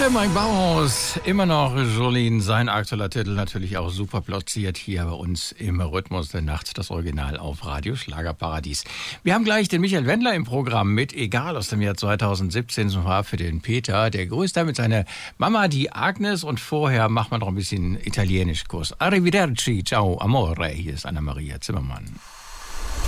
Mike Bauhaus, immer noch Jolene, sein aktueller Titel natürlich auch super platziert hier bei uns im Rhythmus der Nacht, das Original auf Radio Schlagerparadies. Wir haben gleich den Michael Wendler im Programm mit Egal aus dem Jahr 2017, so war für den Peter, der grüßt da mit seiner Mama, die Agnes, und vorher macht man noch ein bisschen Italienisch-Kurs. Arrivederci, ciao, amore, hier ist Anna-Maria Zimmermann.